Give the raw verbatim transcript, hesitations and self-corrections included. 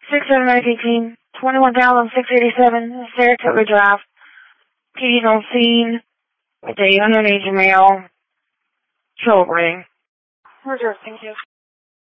six seven nine eighteen, twenty-one thousand six eighty-seven, Saratoga Drive. Keys on scene with a underage male celebrating. Reserve, thank you.